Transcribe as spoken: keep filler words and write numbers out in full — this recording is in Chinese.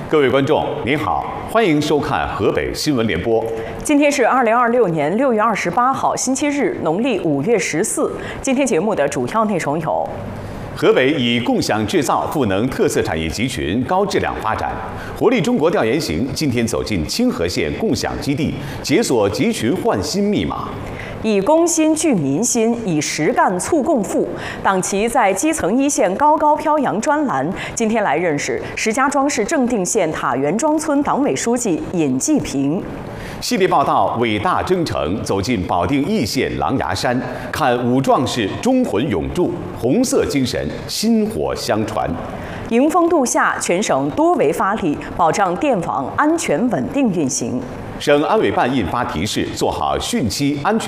各位观众，您好，欢迎收看河北新闻联播。 今天是二零二六年六月二十八号，星期日，农历五月十四。今天节目的主要内容有： 河北以共享制造赋能特色产业集群高质量发展。活力中国调研行今天走进清河县共享基地，解锁集群换新密码。 以公心聚民心，以实干促共富。党旗在基层一线高高飘扬专栏，今天来认识石家庄市正定县塔园庄村党委书记尹继平。 系列报道《伟大征程》走进保定易县狼牙山，看武壮士忠魂永驻，红色精神薪火相传。 迎风度夏，全省多维发力，保障电网安全稳定运行。 省安委办印发提示，做好汛期安全